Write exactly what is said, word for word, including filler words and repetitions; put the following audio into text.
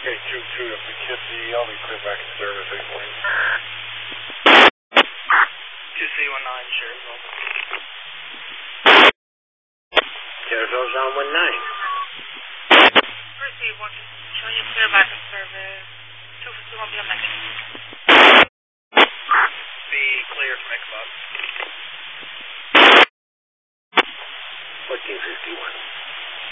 Okay, two two, if the kid's E L, we clear back to service, eight one. two C one nine, Sheriff. Sheriff's on one nine. Receive one, showing you clear back to service. two fifty-one P M next. Be clear from Xbox.